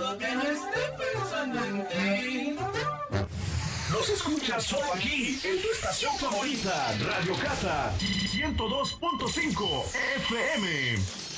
todo que no esté pensando en ti. Los escuchas solo aquí, en tu estación favorita, Radio Cata 102.5 FM.